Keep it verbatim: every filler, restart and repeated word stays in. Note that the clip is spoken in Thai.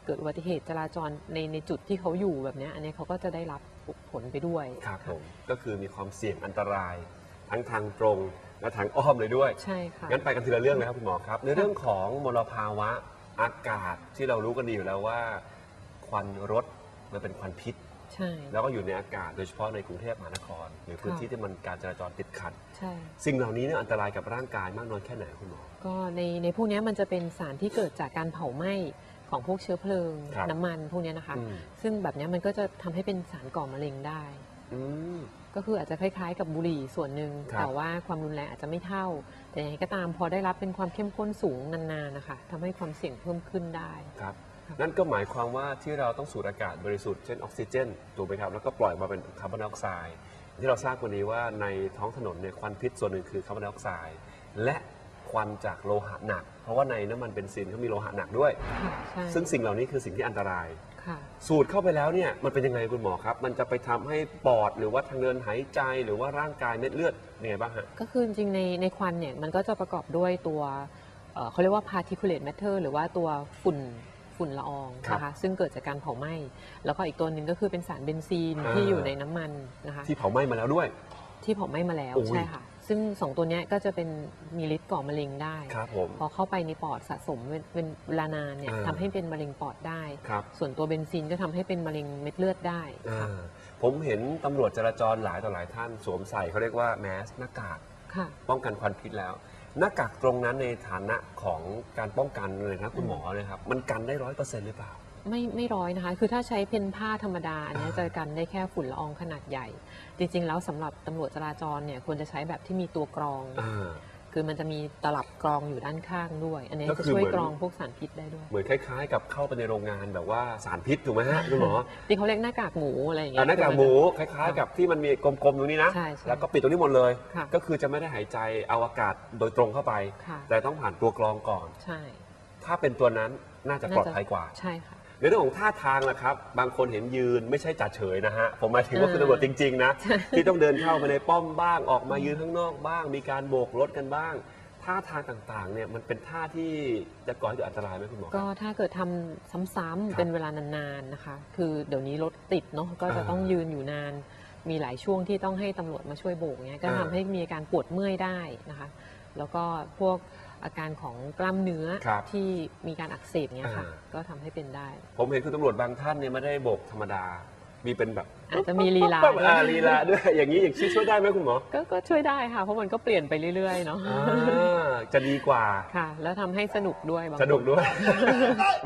เกิดอุบัติเหตุจราจรในในจุดที่เขาอยู่แบบนี้อันนี้เขาก็จะได้รับผลไปด้วยครับผมก็คือมีความเสี่ยงอันตรายทั้งทางตรงและทางอ้อมเลยด้วยใช่ค่ะงั้นไปกันทีละเรื่องเลยครับคุณหมอครับในเรื่องของมลภาวะอากาศที่เรารู้กันดีอยู่แล้วว่าควันรถมันเป็นควันพิษใช่แล้วก็อยู่ในอากาศโดยเฉพาะในกรุงเทพมหานครหรือพื้นที่ที่มันการจราจรติดขัดใช่สิ่งเหล่านี้เนี่ยอันตรายกับร่างกายมากน้อยแค่ไหนคุณหมอก็ในในพวกนี้มันจะเป็นสารที่เกิดจากการเผาไหม้ของพวกเชื้อเพลิงน้ำมันพวกนี้นะคะซึ่งแบบนี้มันก็จะทำให้เป็นสารก่อมะเร็งได้ก็คืออาจจะคล้ายๆกับบุหรี่ส่วนหนึ่งแต่ว่าความรุนแรงอาจจะไม่เท่าแต่อย่างไรก็ตามพอได้รับเป็นความเข้มข้นสูงนานๆนะคะทำให้ความเสี่ยงเพิ่มขึ้นได้ครับนั่นก็หมายความว่าที่เราต้องสูดอากาศบริสุทธิ์เช่นออกซิเจนถูกไหมครับแล้วก็ปล่อยมาเป็นคาร์บอนไดออกไซด์ที่เราทราบวันนี้ว่าในท้องถนนเนี่ยควันพิษส่วนหนึ่งคือคาร์บอนไดออกไซด์และควันจากโลหะหนักเพราะว่าในน้ำมันเบนซินเขามีโลหะหนักด้วยซึ่งสิ่งเหล่านี้คือสิ่งที่อันตรายสูดเข้าไปแล้วเนี่ยมันเป็นยังไงคุณหมอครับมันจะไปทำให้ปอดหรือว่าทางเดินหายใจหรือว่าร่างกายเม็ดเลือดยังไงบ้างฮะก็คือจริงๆในในควันเนี่ยมันก็จะประกอบด้วยตัวเขาเรียกว่า particulate matter หรือว่าตัวฝุ่นฝุ่นละอองนะคะซึ่งเกิดจากการเผาไหม้แล้วก็อีกตัวหนึ่งก็คือเป็นสารเบนซีนที่อยู่ในน้ำมันนะคะที่เผาไหม้มาแล้วด้วยที่เผาไหม้มาแล้วใช่ค่ะซึ่งสองตัวนี้ก็จะเป็นมีฤทธิ์ก่อมะเร็งได้พอเข้าไปในปอดสะสมเป็นเวลานานเนี่ยทำให้เป็นมะเร็งปอดได้ส่วนตัวเบนซินก็ทำให้เป็นมะเร็งเม็ดเลือดได้ผมเห็นตำรวจจราจรหลายต่อหลายท่านสวมใส่เขาเรียกว่าแมสหน้ากากป้องกันควันพิษแล้วหน้ากากตรงนั้นในฐานะของการป้องกันเลยนะคุณหมอเลยครับมันกันได้ร้อยเปอร์เซ็นต์หรือเปล่าไม่ไม่ร้อยนะคะคือถ้าใช้เพนผ้าธรรมดาอันนี้จะกันได้แค่ฝุ่นละอองขนาดใหญ่จริงๆแล้วสำหรับตำรวจจราจรเนี่ยควรจะใช้แบบที่มีตัวกรองคือมันจะมีตลับกรองอยู่ด้านข้างด้วยอันนี้จะช่วยกรองพวกสารพิษได้ด้วยเหมือนคล้ายๆกับเข้าไปในโรงงานแบบว่าสารพิษถูกไหมฮะคุณหมอที่เขาเรียกหน้ากากหมูอะไรอย่างเงี้ยหน้ากากหมูคล้ายๆกับที่มันมีกลมๆตรงนี้นะแล้วก็ปิดตรงนี้หมดเลยก็คือจะไม่ได้หายใจเอาอากาศโดยตรงเข้าไปแต่ต้องผ่านตัวกรองก่อนใช่ถ้าเป็นตัวนั้นน่าจะปลอดภัยกว่าใช่ค่ะในเรื่องของท่าทางล่ะครับบางคนเห็นยืนไม่ใช่จ่าเฉยนะฮะผมหมายถึงว่าคือตำรวจจริงๆนะที่ต้องเดินเข้าไปในป้อมบ้างออกมายืนข้างนอกบ้างมีการโบกรถกันบ้างท่าทางต่างๆเนี่ยมันเป็นท่าที่จะก่อให้เกิดอันตรายไหมคุณหมอก็ถ้าเกิดทำซ้ำๆเป็นเวลานานๆนะคะคือเดี๋ยวนี้รถติดเนาะก็จะต้องยืนอยู่นานมีหลายช่วงที่ต้องให้ตำรวจมาช่วยโบกเนี้ยก็ทำให้มีอาการปวดเมื่อยได้นะคะแล้วก็พวกอาการของกล้ามเนื้อที่มีการอักเสบเนี้ยค่ะก็ทำให้เป็นได้ผมเห็นคุณตำรวจบางท่านเนี่ยไม่ได้โบกธรรมดามีเป็นแบบอาจจะมีลีลาลีลาด้วยอย่างนี้อย่างชี้ช่วยได้ไหมคุณหมอก็ช่วยได้ค่ะเพราะมันก็เปลี่ยนไปเรื่อยๆเนาะจะดีกว่าค่ะแล้วทำให้สนุกด้วยสนุกด้วย